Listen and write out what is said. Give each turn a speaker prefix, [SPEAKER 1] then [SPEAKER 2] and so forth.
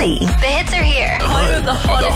[SPEAKER 1] Joy. The hits are here.
[SPEAKER 2] Home of the hottest